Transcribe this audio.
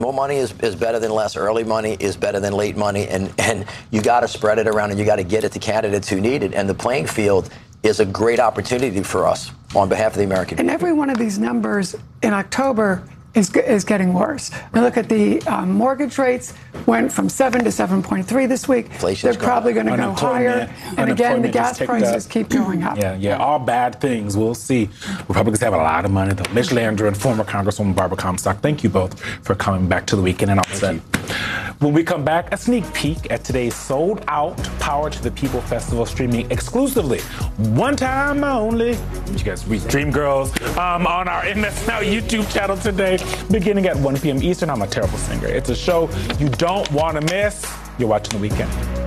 More money is better than less. Early money is better than late money. And you got to spread it around and you got to get it to candidates who need it. And the playing field is a great opportunity for us on behalf of the American people. And every one of these numbers in October is getting worse. We look at the mortgage rates went from 7 to 7.3 this week. Inflation's They're probably going to go higher. And again, the gas prices keep going up. Yeah, all bad things. We'll see. Republicans have a lot of money, though. Mitch Landrieu and former Congresswoman Barbara Comstock, thank you both for coming back to the weekend and all that. When we come back, a sneak peek at today's sold-out Power to the People Festival streaming exclusively, one time only. You guys read Dreamgirls on our MS Now YouTube channel today, beginning at 1 p.m. Eastern. I'm a terrible singer. It's a show you don't want to miss. You're watching The Weekend.